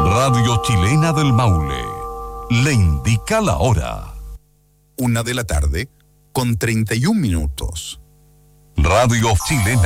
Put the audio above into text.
Radio Chilena del Maule le indica la hora. 1:31 p.m. Radio Chilena.